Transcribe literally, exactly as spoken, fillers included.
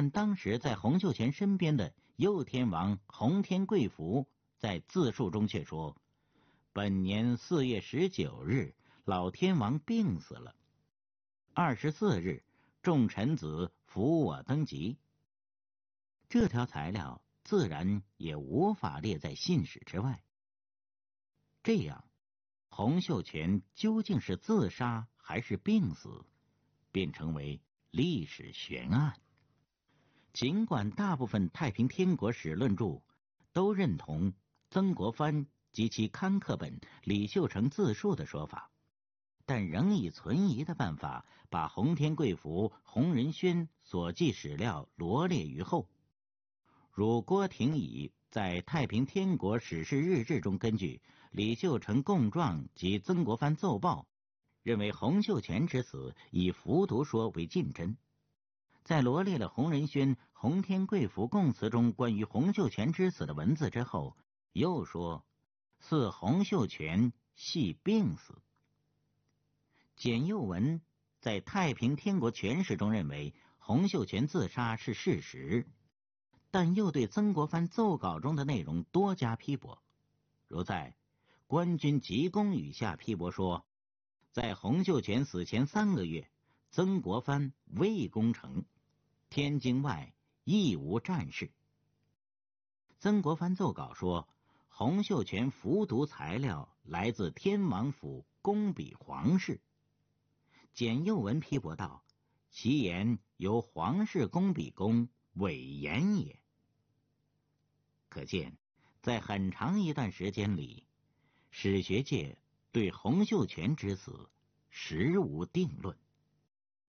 但当时在洪秀全身边的右天王洪天贵福在自述中却说，本年四月十九日老天王病死了，二十四日众臣子扶我登基。这条材料自然也无法列在信史之外。这样，洪秀全究竟是自杀还是病死，便成为历史悬案。尽管大部分太平天国史论著都认同曾国藩及其刊刻本李秀成自述的说法，但仍以存疑的办法把洪天贵福、洪仁轩所记史料罗列于后。如郭廷乙在《太平天国史事日志》中，根据李秀成供状及曾国藩奏报，认为洪秀全之死以服毒说为近真。在罗列了洪仁轩、洪天贵福供词中关于洪秀全之死的文字之后，又说似洪秀全系病死。简幼文在《太平天国全史》中认为洪秀全自杀是事实，但又对曾国藩奏稿中的内容多加批驳。如在《官军急公语》下批驳说，在洪秀全死前三个月，曾国藩未攻城，天津外亦无战事。曾国藩奏稿说，洪秀全服毒材料来自天王府工笔黄氏。简幼文批驳道，其言由黄氏工笔工伪言也。可见，在很长一段时间里，史学界对洪秀全之死实无定论。